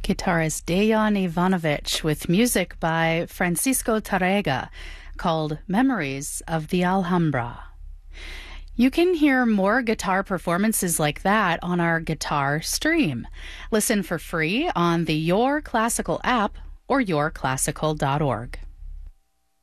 guitarist Dejan Ivanovic with music by Francisco Tarrega called Memories of the Alhambra. You can hear more guitar performances like that on our guitar stream. Listen for free on the Your Classical app or yourclassical.org.